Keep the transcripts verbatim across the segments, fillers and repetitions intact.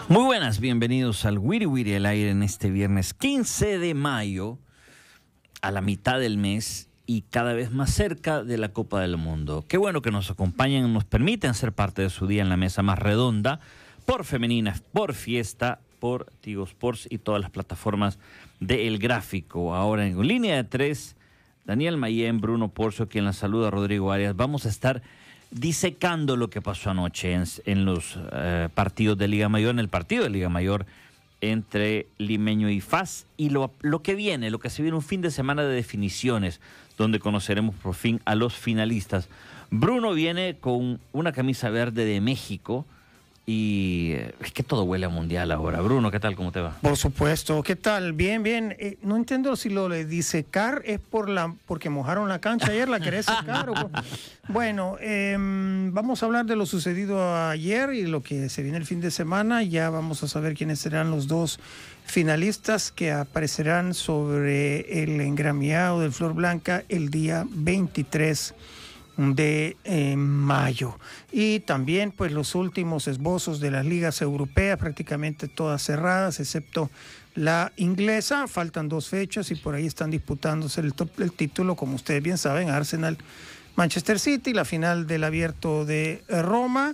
Muy buenas, bienvenidos al Wiri Wiri al aire en este viernes quince de mayo, a la mitad del mes y cada vez más cerca de la Copa del Mundo. Qué bueno que nos acompañen, nos permiten ser parte de su día en la mesa más redonda, por Femeninas, por Fiesta, por Tigo Sports y todas las plataformas de El Gráfico. Ahora en línea de tres, Daniel Mayén, Bruno Porcio, quien la saluda, Rodrigo Arias. Vamos a estar disecando lo que pasó anoche en, en los eh, partidos de Liga Mayor, en el partido de Liga Mayor entre Limeño y F A S, y lo, lo que viene, lo que se viene, un fin de semana de definiciones, donde conoceremos por fin a los finalistas. Bruno viene con una camisa verde de México, y es que todo huele a mundial ahora. Bruno, ¿qué tal? ¿Cómo te va? Por supuesto, ¿qué tal? Bien, bien. Eh, no entiendo si lo le dice secar es por la porque mojaron la cancha ayer, la querés secar. o... Bueno, eh, vamos a hablar de lo sucedido ayer y lo que se viene el fin de semana. Ya vamos a saber quiénes serán los dos finalistas que aparecerán sobre el engramiado del Flor Blanca el día veintitrés de eh, mayo. Y también pues los últimos esbozos de las ligas europeas, prácticamente todas cerradas excepto la inglesa. Faltan dos fechas y por ahí están disputándose el, top, el título, como ustedes bien saben, Arsenal, Manchester City, la final del Abierto de Roma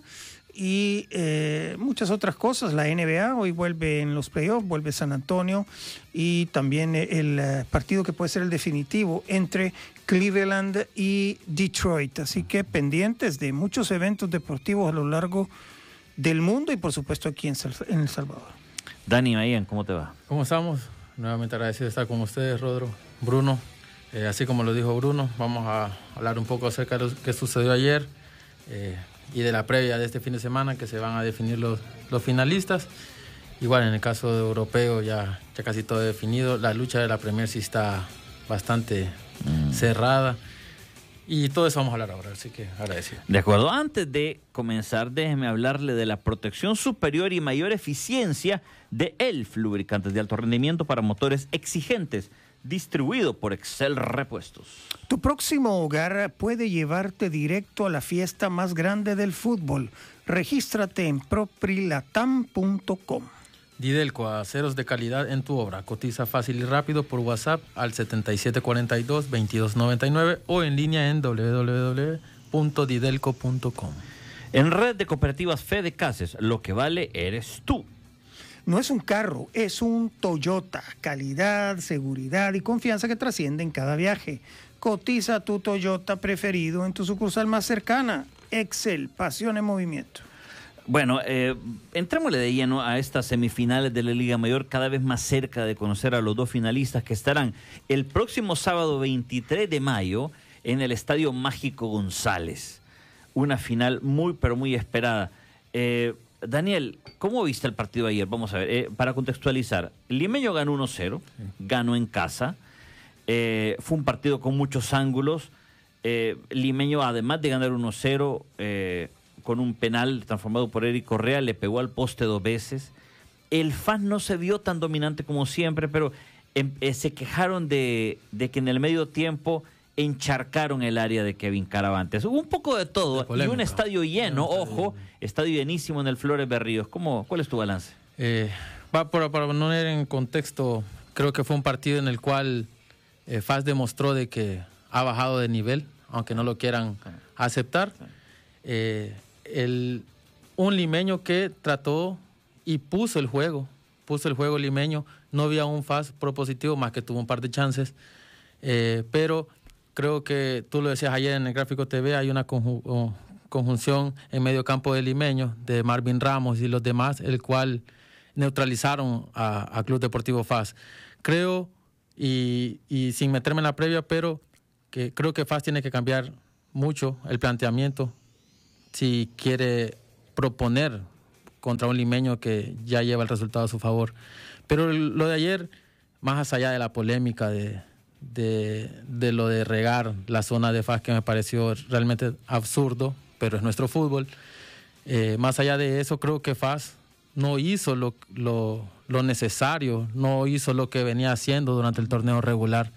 y eh, muchas otras cosas. La N B A hoy vuelve en los playoffs, vuelve San Antonio, y también el eh, partido que puede ser el definitivo entre Cleveland y Detroit. Así que pendientes de muchos eventos deportivos a lo largo del mundo y por supuesto aquí en, en El Salvador. Dani Mayén, ¿cómo te va? ¿Cómo estamos? Nuevamente agradecido de estar con ustedes, Rodro, Bruno. Eh, así como lo dijo Bruno, vamos a hablar un poco acerca de lo que sucedió ayer eh, y de la previa de este fin de semana, que se van a definir los, los finalistas. Igual en el caso de europeo ya, ya casi todo definido. La lucha de la Premier sí está bastante mm. cerrada. Y todo eso vamos a hablar ahora, así que agradecido. De acuerdo. Antes de comenzar, déjeme hablarle de la protección superior y mayor eficiencia de E L F, lubricantes de alto rendimiento para motores exigentes, distribuido por Excel Repuestos. Tu próximo hogar puede llevarte directo a la fiesta más grande del fútbol. Regístrate en proprilatam punto com. Didelco, aceros de calidad en tu obra. Cotiza fácil y rápido por WhatsApp al setenta y siete cuarenta y dos, veintidós noventa y nueve o en línea en doble u doble u doble u punto didelco punto com. En Red de Cooperativas Fede Cases, lo que vale eres tú. No es un carro, es un Toyota. Calidad, seguridad y confianza que trasciende en cada viaje. Cotiza tu Toyota preferido en tu sucursal más cercana. Excel, pasión en movimiento. Bueno, eh, entrémosle de lleno a estas semifinales de la Liga Mayor, cada vez más cerca de conocer a los dos finalistas que estarán el próximo sábado veintitrés de mayo en el Estadio Mágico González. Una final muy, pero muy esperada. Eh, Daniel, ¿cómo viste el partido ayer? Vamos a ver, eh, para contextualizar, el Limeño ganó uno cero, ganó en casa, eh, fue un partido con muchos ángulos. eh, Limeño, además de ganar uno cero, eh, con un penal transformado por Eric Correa, le pegó al poste dos veces. El F A S no se vio tan dominante como siempre, pero eh, eh, se quejaron de, de que en el medio tiempo encharcaron el área de Kevin Caravantes. Hubo un poco de todo, de y un estadio lleno, ojo, estadio llenísimo en el Flores Berríos. ¿Cómo, ¿Cuál es tu balance? Eh, va para, para poner en contexto, creo que fue un partido en el cual eh, F A S demostró de que ha bajado de nivel, aunque no lo quieran aceptar. Eh, el, un limeño que trató y puso el juego, puso el juego limeño, no había un F A S propositivo, más que tuvo un par de chances, eh, pero creo que tú lo decías ayer en el Gráfico T V, hay una conju- conjunción en medio campo de limeño, de Marvin Ramos y los demás, el cual neutralizaron a, a Club Deportivo F A S. Creo, y, y sin meterme en la previa, pero que creo que F A S tiene que cambiar mucho el planteamiento si quiere proponer contra un limeño que ya lleva el resultado a su favor. Pero lo de ayer, más allá de la polémica de, de, de lo de regar la zona de F A S, que me pareció realmente absurdo, pero es nuestro fútbol, eh, más allá de eso, creo que F A S no hizo lo, lo, lo necesario, no hizo lo que venía haciendo durante el torneo regular.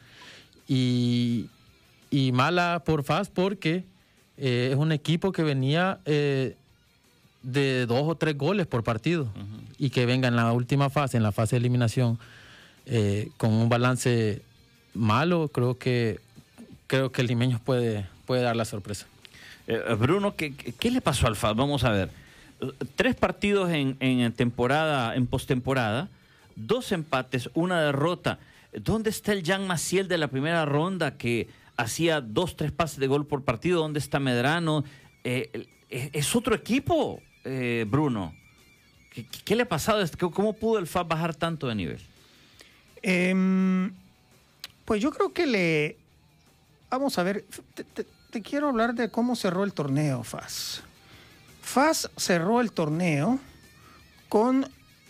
Y, y mala por F A S porque Eh, es un equipo que venía eh, de dos o tres goles por partido. Uh-huh. Y que venga en la última fase, en la fase de eliminación, eh, con un balance malo, creo que creo que el Limeño puede, puede dar la sorpresa. Eh, Bruno, ¿qué, ¿qué le pasó al F A S? Vamos a ver. Tres partidos en, en temporada, en postemporada, dos empates, una derrota. ¿Dónde está el Jan Maciel de la primera ronda que hacía dos, tres pases de gol por partido? ¿Dónde está Medrano? Eh, ¿Es otro equipo, eh, Bruno? ¿Qué, ¿Qué le ha pasado? ¿Cómo pudo el F A S bajar tanto de nivel? Eh, pues yo creo que le... Vamos a ver, te, te, te quiero hablar de cómo cerró el torneo F A S. F A S cerró el torneo con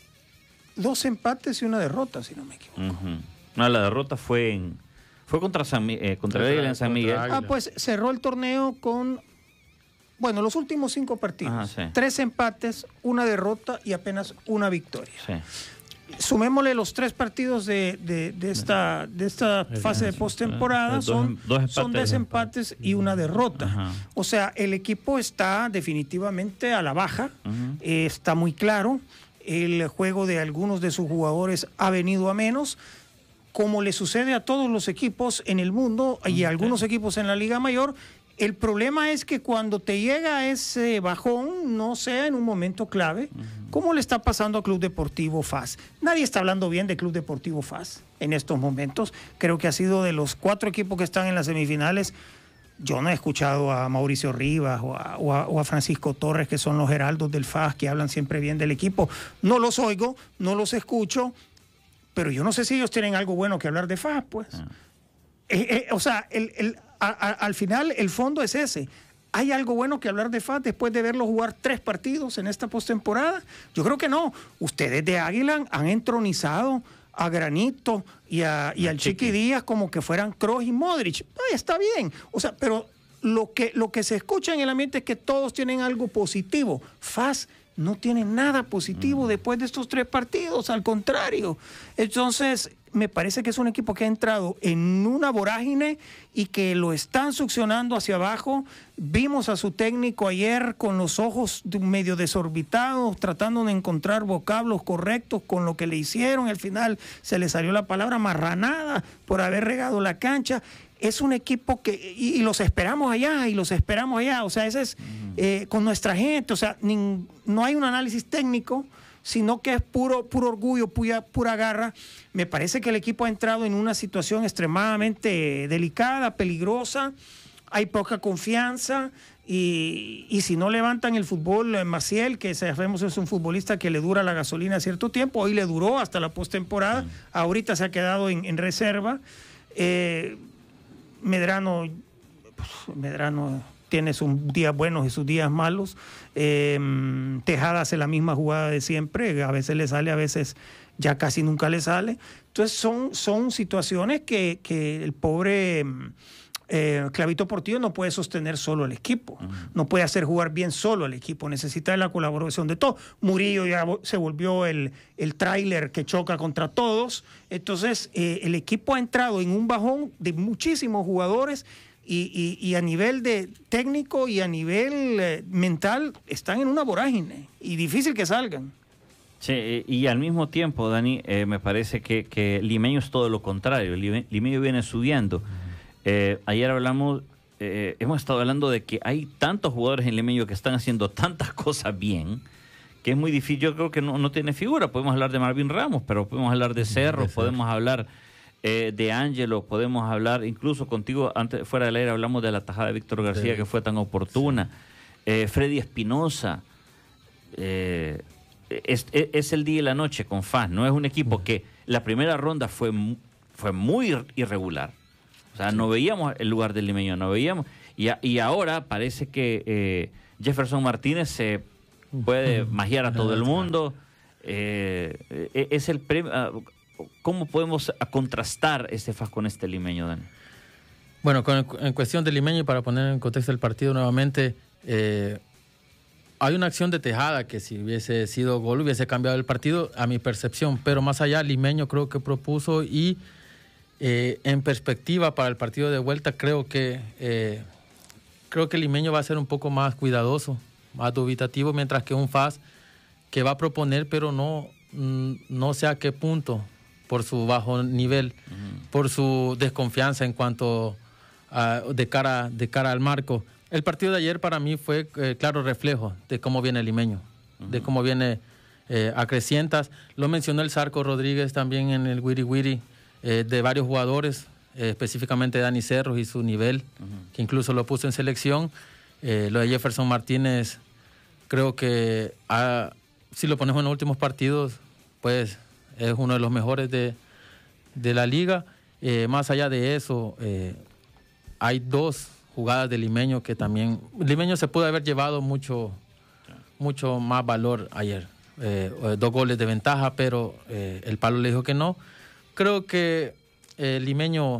dos empates y una derrota, si no me equivoco. Uh-huh. No, la derrota fue en fue contra San, eh, contra contra, Águila en San Miguel. Ah, pues cerró el torneo con, bueno, los últimos cinco partidos. Ajá, sí. Tres empates, una derrota y apenas una victoria. Sí. Sumémosle los tres partidos de, de, de esta, de esta fase de postemporada, son, dos son dos empates y una derrota. Ajá. O sea, el equipo está definitivamente a la baja, uh-huh. eh, está muy claro. El juego de algunos de sus jugadores ha venido a menos, como le sucede a todos los equipos en el mundo y a algunos equipos en la Liga Mayor. El problema es que cuando te llega ese bajón, no sea en un momento clave, uh-huh. como le está pasando a Club Deportivo F A S. Nadie está hablando bien de Club Deportivo F A S en estos momentos. Creo que ha sido de los cuatro equipos que están en las semifinales. Yo no he escuchado a Mauricio Rivas o a, o a, o a Francisco Torres, que son los heraldos del F A S, que hablan siempre bien del equipo. No los oigo, no los escucho, pero yo no sé si ellos tienen algo bueno que hablar de F A S, pues. Uh-huh. Eh, eh, o sea, el... el A, a, al final el fondo es ese. ¿Hay algo bueno que hablar de F A S después de verlo jugar tres partidos en esta postemporada? Yo creo que no. Ustedes de Águila han entronizado a Granito y, a, y al Chiqui Díaz como que fueran Kroos y Modric. Ay, está bien. O sea, pero lo que, lo que se escucha en el ambiente es que todos tienen algo positivo. F A S no tiene nada positivo mm. después de estos tres partidos, al contrario. Entonces, me parece que es un equipo que ha entrado en una vorágine y que lo están succionando hacia abajo. Vimos a su técnico ayer con los ojos medio desorbitados, tratando de encontrar vocablos correctos con lo que le hicieron. Al final se le salió la palabra marranada por haber regado la cancha. Es un equipo que, y, y los esperamos allá, y los esperamos allá. O sea, ese es eh, con nuestra gente. O sea, nin, no hay un análisis técnico, sino que es puro, puro orgullo, pura, pura garra. Me parece que el equipo ha entrado en una situación extremadamente delicada, peligrosa. Hay poca confianza y, y si no levantan el fútbol, eh, Maciel, que sabemos es un futbolista que le dura la gasolina cierto tiempo, hoy le duró hasta la postemporada, sí. Ahorita se ha quedado en, en reserva. Eh, Medrano, pues, Medrano tiene sus días buenos y sus días malos. Eh, Tejada hace la misma jugada de siempre, a veces le sale, a veces ya casi nunca le sale. Entonces son, son situaciones que, que el pobre eh, Clavito Portillo no puede sostener solo el equipo, uh-huh. no puede hacer jugar bien solo el equipo, necesita la colaboración de todos. Murillo ya se volvió el, el tráiler que choca contra todos. Entonces eh, el equipo ha entrado en un bajón de muchísimos jugadores. Y, y, y a nivel de técnico y a nivel eh, mental están en una vorágine y difícil que salgan. Sí, y al mismo tiempo, Dani, eh, me parece que, que Limeño es todo lo contrario. Limeño viene subiendo. Eh, ayer hablamos, eh, hemos estado hablando de que hay tantos jugadores en Limeño que están haciendo tantas cosas bien que es muy difícil. Yo creo que no, no tiene figura. Podemos hablar de Marvin Ramos, pero podemos hablar de Cerro, de podemos hablar... Eh, de Ángelo, podemos hablar, incluso contigo, antes fuera del aire hablamos de la tajada de Víctor García, sí. que fue tan oportuna. Sí. Eh, Freddy Espinosa, eh, es, es, es el día y la noche con F A S, no es un equipo sí. que la primera ronda fue, fue muy irregular. O sea, sí. no veíamos el lugar del Limeño, no veíamos. Y, a, y ahora parece que eh, Jefferson Martínez se puede magiar a todo el mundo. Eh, es el premio... ¿Cómo podemos contrastar este F A S con este Limeño, Dani? Bueno, con, en cuestión del Limeño, y para poner en contexto el partido nuevamente, eh, hay una acción de Tejada que si hubiese sido gol hubiese cambiado el partido, a mi percepción, pero más allá Limeño creo que propuso y eh, en perspectiva para el partido de vuelta creo que, eh, creo que Limeño va a ser un poco más cuidadoso más dubitativo, mientras que un F A S que va a proponer, pero no, no sé a qué punto, por su bajo nivel, uh-huh. por su desconfianza en cuanto a, de, cara, de cara al marco. El partido de ayer para mí fue eh, claro reflejo de cómo viene el limeño, uh-huh. de cómo viene eh, a crecientas. Lo mencionó el Zarco Rodríguez también en el Wiri Wiri, eh, de varios jugadores, eh, específicamente Dani Cerros y su nivel, uh-huh. que incluso lo puso en selección. Eh, lo de Jefferson Martínez, creo que ha, si lo ponemos en los últimos partidos, pues es uno de los mejores de, de la liga. Eh, más allá de eso, eh, hay dos jugadas de Limeño que también... Limeño se pudo haber llevado mucho, mucho más valor ayer. Eh, dos goles de ventaja, pero eh, el palo le dijo que no. Creo que eh, Limeño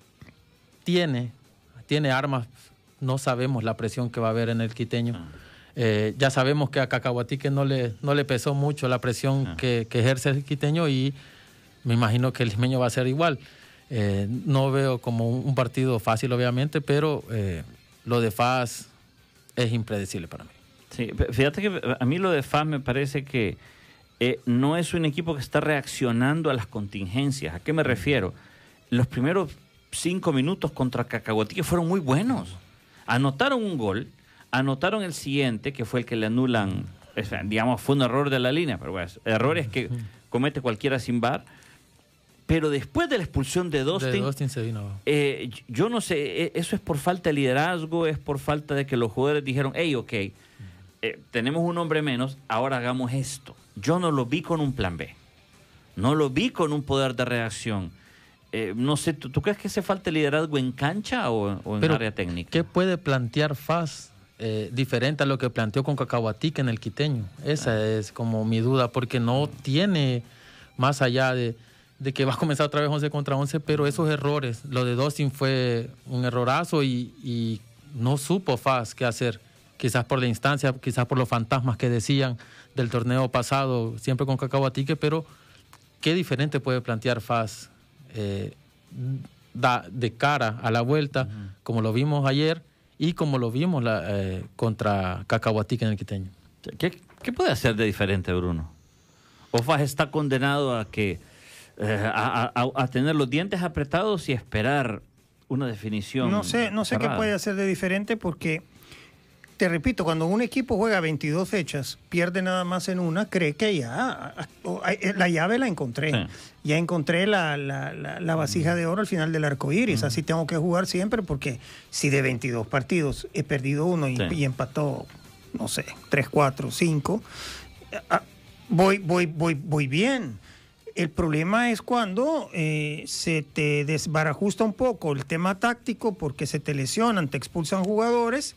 tiene, tiene armas. No sabemos la presión que va a haber en el quiteño. Ah. Eh, ya sabemos que a Cacahuatique no le, no le pesó mucho la presión ah. que, que ejerce el quiteño, y me imagino que el limeño va a ser igual. Eh, no veo como un partido fácil, obviamente, pero eh, lo de F A S es impredecible para mí. Sí, fíjate que a mí lo de F A S me parece que eh, no es un equipo que está reaccionando a las contingencias. ¿A qué me refiero? Los primeros cinco minutos contra Cacahuatique fueron muy buenos. Anotaron un gol, anotaron el siguiente, que fue el que le anulan, digamos, fue un error de la línea, pero bueno, errores que comete cualquiera sin V A R. Pero después de la expulsión de Dostin, de Dostin se vino. Eh, yo no sé, eso es por falta de liderazgo, es por falta de que los jugadores dijeron, hey, ok, eh, tenemos un hombre menos, ahora hagamos esto. Yo no lo vi con un plan B, no lo vi con un poder de reacción. Eh, no sé, ¿tú, ¿tú crees que hace falta liderazgo en cancha o, o en Pero, área técnica? ¿qué puede plantear F A S eh, diferente a lo que planteó con Cacahuatique en el quiteño? Esa ah. es como mi duda, porque no tiene, más allá de, de que va a comenzar otra vez once contra once, pero esos errores, lo de Dostin fue un errorazo y, y no supo F A S qué hacer. Quizás por la instancia, quizás por los fantasmas que decían del torneo pasado, siempre con Cacahuatique, pero ¿qué diferente puede plantear F A S Eh, da, de cara a la vuelta, uh-huh. como lo vimos ayer y como lo vimos la, eh, contra Cacahuatique en el quiteño? ¿Qué, ¿Qué puede hacer de diferente, Bruno? ¿O F A S está condenado a que eh, a, a, a tener los dientes apretados y esperar una definición? No sé, no sé qué puede hacer de diferente, porque te repito, cuando un equipo juega veintidós fechas, pierde nada más en una, cree que ya la llave la encontré. Sí. Ya encontré la, la, la, la vasija de oro al final del arco iris. Mm. Así tengo que jugar siempre, porque si de veintidós partidos he perdido uno y, sí. y empató, no sé, tres, cuatro, cinco, voy, voy, voy, voy bien. El problema es cuando eh, se te desbarajusta un poco el tema táctico, porque se te lesionan, te expulsan jugadores,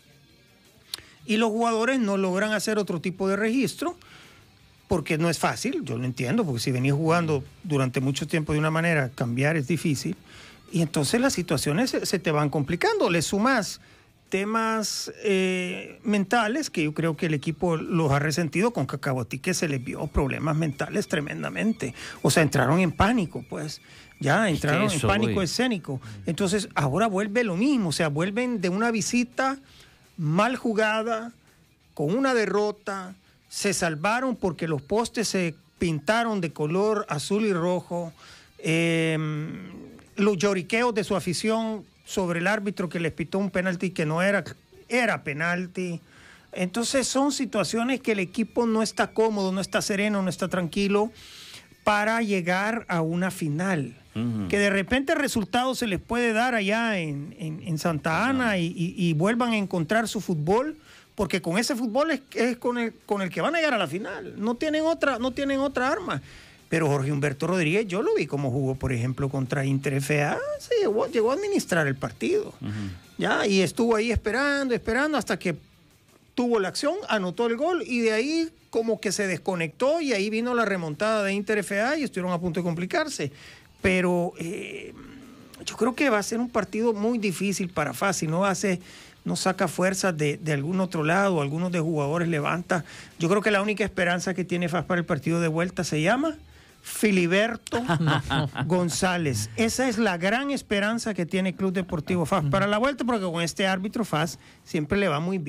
y los jugadores no logran hacer otro tipo de registro, porque no es fácil, yo lo entiendo, porque si venís jugando durante mucho tiempo de una manera, cambiar es difícil, y entonces las situaciones se, se te van complicando. Le sumas temas eh, mentales, que yo creo que el equipo los ha resentido. Con Cacahuatique se les vio problemas mentales tremendamente, o sea, entraron en pánico, pues, ya entraron es que eso, en pánico wey. escénico. Entonces ahora vuelve lo mismo, o sea, vuelven de una visita mal jugada, con una derrota, se salvaron porque los postes se pintaron de color azul y rojo, eh, los lloriqueos de su afición sobre el árbitro que les pitó un penalti que no era, era penalti. Entonces son situaciones que el equipo no está cómodo, no está sereno, no está tranquilo para llegar a una final. Uh-huh. Que de repente el resultado se les puede dar allá en, en, en Santa Ana, uh-huh. y, y, y vuelvan a encontrar su fútbol, porque con ese fútbol es, es con, el, con el que van a llegar a la final. No tienen otra, no tienen otra arma. Pero Jorge Humberto Rodríguez, yo lo vi como jugó, por ejemplo, contra Inter F A, se llegó, llegó a administrar el partido. Uh-huh. Ya, y estuvo ahí esperando, esperando, hasta que tuvo la acción, anotó el gol, y de ahí como que se desconectó, y ahí vino la remontada de Inter F A y estuvieron a punto de complicarse. Pero eh, yo creo que va a ser un partido muy difícil para F A S. Si no hace, no saca fuerzas de, de algún otro lado, algunos de jugadores levanta. Yo creo que la única esperanza que tiene F A S para el partido de vuelta se llama Filiberto González. Esa es la gran esperanza que tiene Club Deportivo F A S para la vuelta, porque con este árbitro F A S siempre le va muy bien.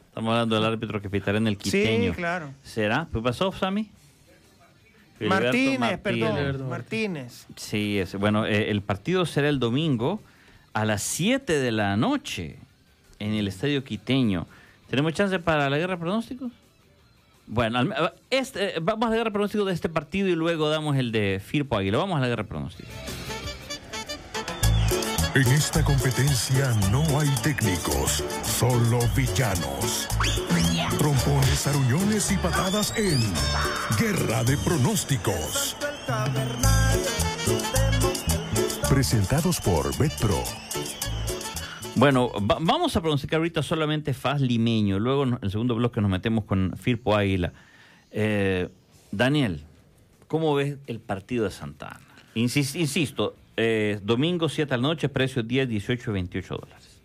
Estamos hablando del árbitro que pitará en el Quiteño. Sí, claro. ¿Será? ¿Qué pasó, Sammy? Martínez, Martínez, perdón. Martínez. Sí, es, bueno, eh, el partido será el domingo a las siete de la noche en el Estadio Quiteño. ¿Tenemos chance para la guerra de pronósticos? Bueno, este, vamos a la guerra de pronósticos de este partido y luego damos el de Firpo Águila. Vamos a la guerra de pronósticos. En esta competencia no hay técnicos, solo villanos. Trompones, aruñones y patadas en Guerra de Pronósticos. Presentados por BetPro. Bueno, va, vamos a pronosticar ahorita solamente F A S Limeño. Luego en el segundo bloque nos metemos con Firpo Águila. Eh, Daniel, ¿cómo ves el partido de Santa Ana? Insis, insisto, eh, domingo siete de la noche, precio diez, dieciocho y veintiocho dólares.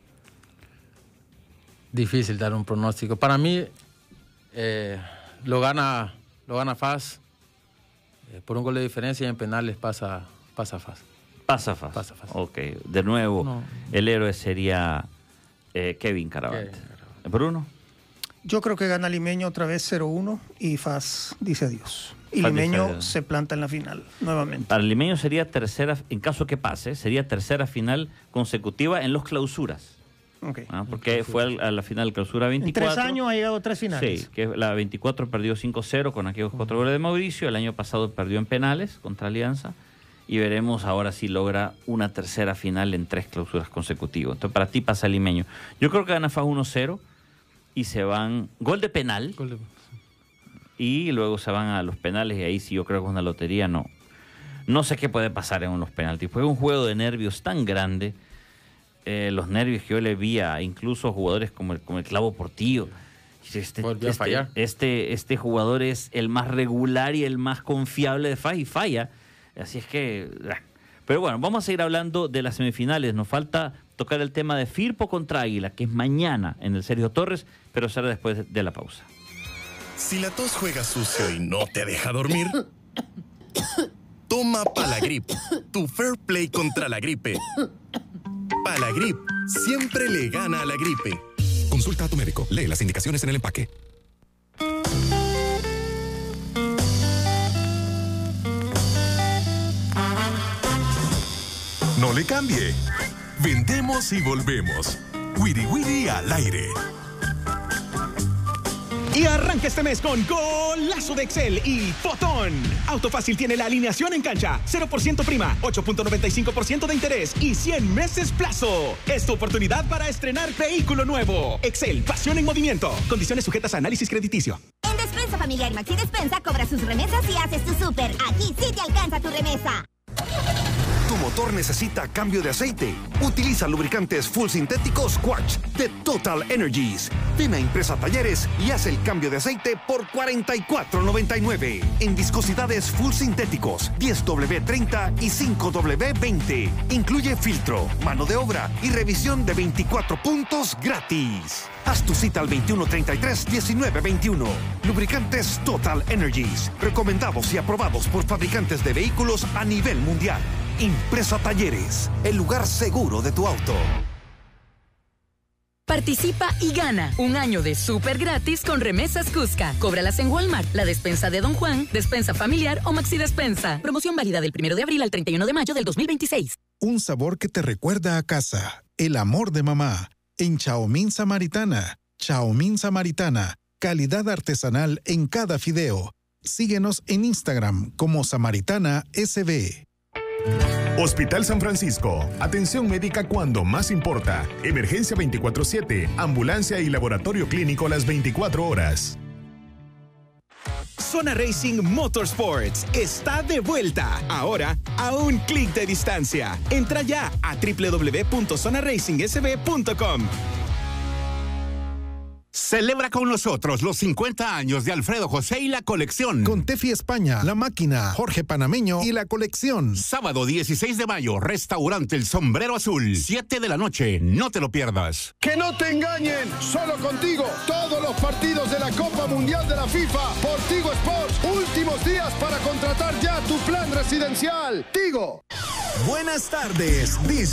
Difícil dar un pronóstico. Para mí, eh, lo gana lo gana F A S eh, por un gol de diferencia y en penales pasa, pasa F A S. Pasa F A S. Pasa F A S. Ok, de nuevo, No. el héroe sería eh, Kevin Caravante. Kevin Caravante. Bruno. Yo creo que gana Limeño otra vez cero uno y F A S dice adiós. Y F A S dice Limeño adiós. se planta en la final nuevamente. Para el Limeño sería tercera, en caso que pase, sería tercera final consecutiva en los clausuras. Okay. ¿Ah? Porque fue al- a la final clausura En veinticuatro. tres años ha llegado a tres finales. Sí, que la veinticuatro perdió cinco cero con aquellos cuatro goles de Mauricio. El año pasado perdió en penales contra Alianza. Y veremos ahora si logra una tercera final en tres clausuras consecutivas. Entonces, para ti pasa el Limeño. Yo creo que gana F A S uno cero y se van... Gol de penal. Gol de- Y luego se van a los penales y ahí sí yo creo que es una lotería. No, no sé qué puede pasar en los penaltis. Fue un juego de nervios tan grande. Eh, los nervios que yo le vi a incluso jugadores como el, como el Clavo Portillo. Este, Volvió a este, fallar. Este, este jugador es el más regular y el más confiable de F A S y falla. Así es que... ah. Pero bueno, vamos a seguir hablando de las semifinales. Nos falta tocar el tema de Firpo contra Águila, que es mañana en el Sergio Torres, pero será después de, de la pausa. Si la tos juega sucio y no te deja dormir, toma Palagrip, tu fair play contra la gripe. Palagrip siempre le gana a la gripe. Consulta a tu médico. Lee las indicaciones en el empaque. No le cambie. Vendemos y volvemos. Wiri Wiri al aire. Y arranca este mes con golazo de Excel y Fotón. Autofácil tiene la alineación en cancha, cero por ciento prima, ocho punto noventa y cinco por ciento de interés y cien meses plazo. Es tu oportunidad para estrenar vehículo nuevo. Excel, pasión en movimiento. Condiciones sujetas a análisis crediticio. En Despensa Familiar Maxi Despensa cobra sus remesas y haces tu súper. Aquí sí te alcanza tu remesa. Tu motor necesita cambio de aceite. Utiliza lubricantes full sintéticos Squatch de Total Energies. Ven a Impresa Talleres y haz el cambio de aceite por cuarenta y cuatro noventa y nueve. En viscosidades full sintéticos diez W treinta y cinco W veinte. Incluye filtro, mano de obra y revisión de veinticuatro puntos gratis. Haz tu cita al veintiuno treinta y tres diecinueve veintiuno. Lubricantes Total Energies. Recomendados y aprobados por fabricantes de vehículos a nivel mundial. Impresa Talleres, el lugar seguro de tu auto. Participa y gana un año de súper gratis con remesas Cusca. Cóbralas en Walmart, la despensa de Don Juan, despensa familiar o Maxi Despensa. Promoción válida del primero de abril al treinta y uno de mayo del dos mil veintiséis. Un sabor que te recuerda a casa. El amor de mamá. En Chaomín Samaritana. Chaomín Samaritana. Calidad artesanal en cada fideo. Síguenos en Instagram como Samaritana S B. Hospital San Francisco. Atención médica cuando más importa. Emergencia veinticuatro siete. Ambulancia y laboratorio clínico las veinticuatro horas. Zona Racing Motorsports está de vuelta. Ahora a un clic de distancia. Entra ya a w w w punto zona racing s b punto com. Celebra con nosotros los cincuenta años de Alfredo José y la colección. Con Tefi España, La Máquina, Jorge Panameño y la colección. Sábado dieciséis de mayo, restaurante El Sombrero Azul, siete de la noche. No te lo pierdas. Que no te engañen, solo contigo. Todos los partidos de la Copa Mundial de la FIFA por Tigo Sports. Últimos días para contratar ya tu plan residencial. Tigo. Buenas tardes, dice